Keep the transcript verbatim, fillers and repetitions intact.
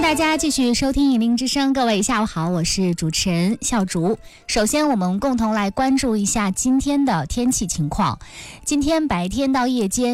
大家继续收听引领之声，各位下午好，我是主持人笑竹。首先我们共同来关注一下今天的天气情况。今天白天到夜间